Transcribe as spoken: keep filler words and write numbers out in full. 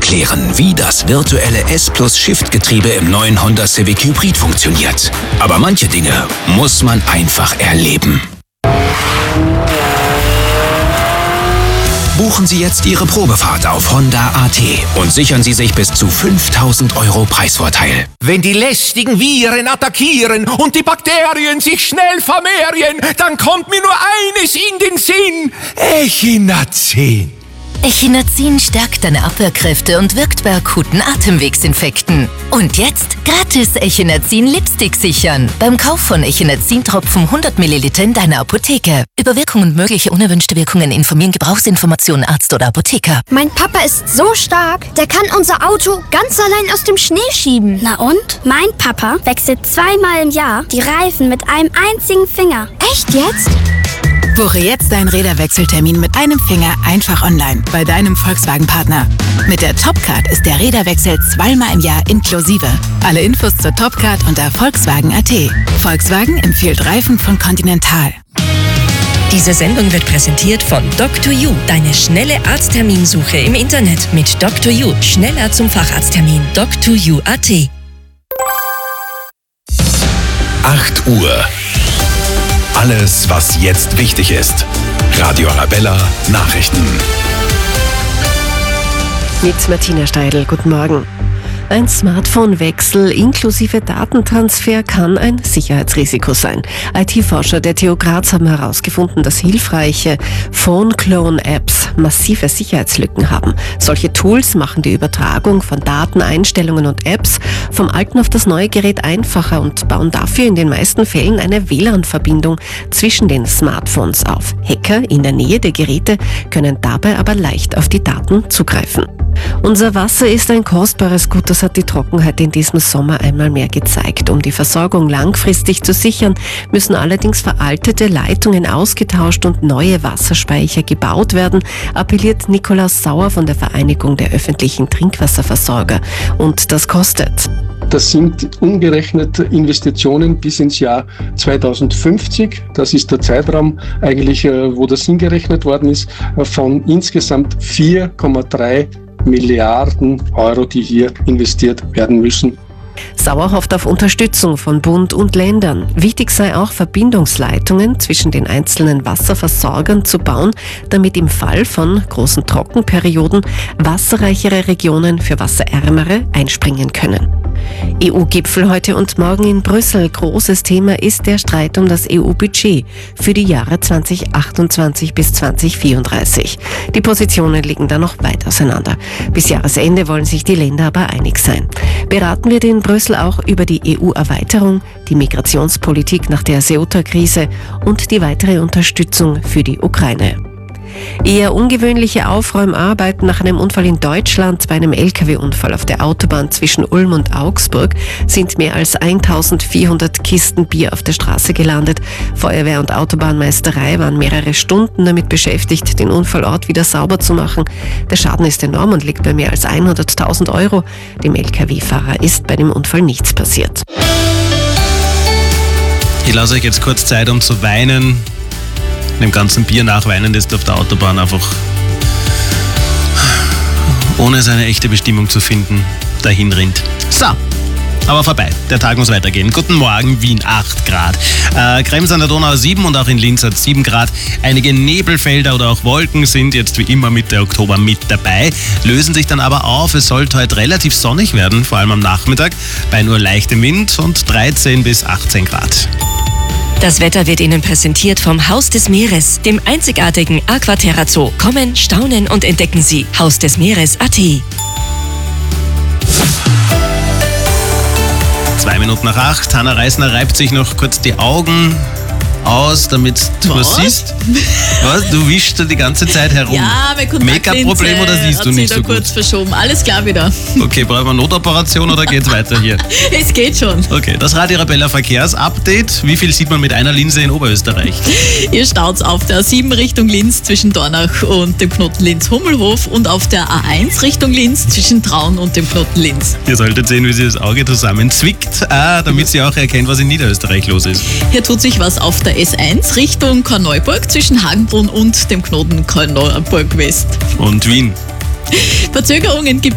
erklären, wie das virtuelle S-Plus-Shift-Getriebe im neuen Honda Civic Hybrid funktioniert. Aber manche Dinge muss man einfach erleben. Buchen Sie jetzt Ihre Probefahrt auf Honda punkt a t und sichern Sie sich bis zu fünftausend Euro Preisvorteil. Wenn die lästigen Viren attackieren und die Bakterien sich schnell vermehren, dann kommt mir nur eines in den Sinn: Echinacin. Echinacin stärkt deine Abwehrkräfte und wirkt bei akuten Atemwegsinfekten. Und jetzt gratis Echinacin Lipstick sichern. Beim Kauf von Echinacin-Tropfen hundert Milliliter in deiner Apotheke. Über Wirkungen und mögliche unerwünschte Wirkungen informieren Gebrauchsinformationen Arzt oder Apotheker. Mein Papa ist so stark, der kann unser Auto ganz allein aus dem Schnee schieben. Na und? Mein Papa wechselt zweimal im Jahr die Reifen mit einem einzigen Finger. Echt jetzt? Buche jetzt deinen Räderwechseltermin mit einem Finger einfach online bei deinem Volkswagen-Partner. Mit der Topcard ist der Räderwechsel zweimal im Jahr inklusive. Alle Infos zur Topcard unter Volkswagen punkt a t. Volkswagen empfiehlt Reifen von Continental. Diese Sendung wird präsentiert von Doctor You, deine schnelle Arztterminsuche im Internet mit Doctor You. Schneller zum Facharzttermin. Doctor You punkt a t. acht Uhr. Alles, was jetzt wichtig ist. Radio Arabella Nachrichten. Mit Martina Steidl, guten Morgen. Ein Smartphone-Wechsel inklusive Datentransfer kann ein Sicherheitsrisiko sein. I T-Forscher der T U Graz haben herausgefunden, dass hilfreiche Phone-Clone-Apps massive Sicherheitslücken haben. Solche Tools machen die Übertragung von Daten, Einstellungen und Apps vom alten auf das neue Gerät einfacher und bauen dafür in den meisten Fällen eine W L A N-Verbindung zwischen den Smartphones auf. Hacker in der Nähe der Geräte können dabei aber leicht auf die Daten zugreifen. Unser Wasser ist ein kostbares Gut, das hat die Trockenheit in diesem Sommer einmal mehr gezeigt. Um die Versorgung langfristig zu sichern, müssen allerdings veraltete Leitungen ausgetauscht und neue Wasserspeicher gebaut werden, appelliert Nikolaus Sauer von der Vereinigung der öffentlichen Trinkwasserversorger. Und das kostet. Das sind umgerechnet Investitionen bis ins Jahr zweitausendfünfzig. Das ist der Zeitraum eigentlich, wo das hingerechnet worden ist, von insgesamt vier Komma drei Milliarden Euro, die hier investiert werden müssen. Sauer hofft auf Unterstützung von Bund und Ländern. Wichtig sei auch, Verbindungsleitungen zwischen den einzelnen Wasserversorgern zu bauen, damit im Fall von großen Trockenperioden wasserreichere Regionen für wasserärmere einspringen können. E U-Gipfel heute und morgen in Brüssel. Großes Thema ist der Streit um das E U-Budget für die Jahre zweitausendachtundzwanzig bis zweitausendvierunddreißig. Die Positionen liegen da noch weit auseinander. Bis Jahresende wollen sich die Länder aber einig sein. Beraten wird in Brüssel auch über die E U-Erweiterung, die Migrationspolitik nach der Ceuta-Krise und die weitere Unterstützung für die Ukraine. Eher ungewöhnliche Aufräumarbeiten nach einem Unfall in Deutschland. Bei einem L K W-Unfall auf der Autobahn zwischen Ulm und Augsburg sind mehr als eintausendvierhundert Kisten Bier auf der Straße gelandet. Feuerwehr und Autobahnmeisterei waren mehrere Stunden damit beschäftigt, den Unfallort wieder sauber zu machen. Der Schaden ist enorm und liegt bei mehr als hunderttausend Euro. Dem L K W-Fahrer ist bei dem Unfall nichts passiert. Ich lasse euch jetzt kurz Zeit, um zu weinen. Dem ganzen Bier nachweinen, das auf der Autobahn einfach ohne seine echte Bestimmung zu finden dahin rinnt. So, aber vorbei. Der Tag muss weitergehen. Guten Morgen, Wien acht Grad. Äh, Krems an der Donau sieben und auch in Linz hat sieben Grad. Einige Nebelfelder oder auch Wolken sind jetzt wie immer Mitte Oktober mit dabei, lösen sich dann aber auf. Es sollte heute relativ sonnig werden, vor allem am Nachmittag, bei nur leichtem Wind und dreizehn bis achtzehn Grad. Das Wetter wird Ihnen präsentiert vom Haus des Meeres, dem einzigartigen Aquaterra Zoo. Kommen, staunen und entdecken Sie. Haus des Meeres Punkt a t. Zwei Minuten nach acht. Hanna Reisner reibt sich noch kurz die Augen aus, damit du was, was siehst. Was? Du wischst da die ganze Zeit herum. Ja, mein Make-up-Problem oder siehst du nicht so gut? Kurz verschoben. Alles klar wieder. Okay, brauchen wir eine Notoperation oder geht's weiter hier? Es geht schon. Okay, das Radio Arabella Verkehrsupdate. Wie viel sieht man mit einer Linse in Oberösterreich? Ihr staut's auf der A sieben Richtung Linz zwischen Dornach und dem Knoten Linz-Hummelhof und auf der A eins Richtung Linz zwischen Traun und dem Knoten Linz. Ihr solltet sehen, wie sie das Auge zusammenzwickt, ah, damit sie auch erkennt, was in Niederösterreich los ist. Hier tut sich was auf der S eins Richtung Korneuburg zwischen Hagenbrunn und dem Knoten Korneuburg West. Und Wien. Verzögerungen gibt